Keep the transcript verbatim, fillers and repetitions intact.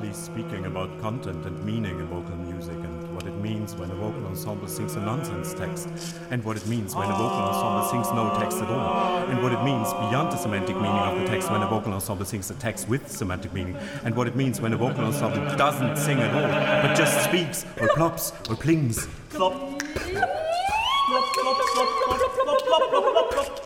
he's speaking about content and meaning in vocal music and what it means when a vocal ensemble sings a nonsense text and what it means when a vocal ensemble sings no text at all and what it means beyond the semantic meaning of the text when a vocal ensemble sings a text with semantic meaning and what it means when a vocal ensemble doesn't sing at all but just speaks or plops or plings. Plop. Plop, plop, plop, plop, plop, plop, plop, plop, plop.